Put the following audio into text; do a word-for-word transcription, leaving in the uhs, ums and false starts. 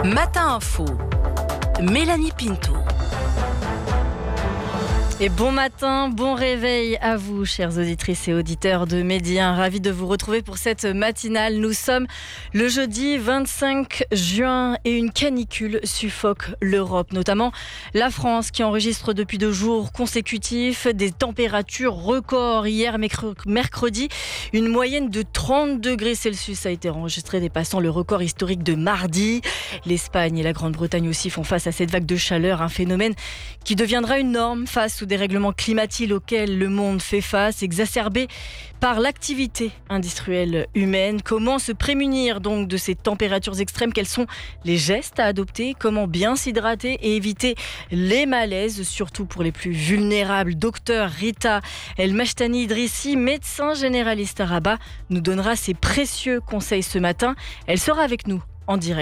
Matin Info, Mélanie Pinto. Et bon matin, bon réveil à vous, chères auditrices et auditeurs de Média. Ravi de vous retrouver pour cette matinale. Nous sommes le jeudi vingt-cinq juin et une canicule suffoque l'Europe, notamment la France qui enregistre depuis deux jours consécutifs des températures records. Hier, mercredi, une moyenne de trente degrés Celsius a été enregistrée, dépassant le record historique de mardi. L'Espagne et la Grande-Bretagne aussi font face à cette vague de chaleur, un phénomène qui deviendra une norme face aux dérèglements climatiques auxquels le monde fait face, exacerbés par l'activité industrielle humaine. Comment se prémunir donc de ces températures extrêmes? Quels sont les gestes à adopter? Comment bien s'hydrater et éviter les malaises, surtout pour les plus vulnérables? Docteur Rita El Mashtani Idrissi, médecin généraliste à Rabat, nous donnera ses précieux conseils ce matin. Elle sera avec nous en direct